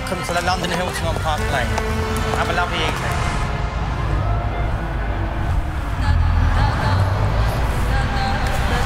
welcome to the London Hilton on Park Lane. Have a lovely evening.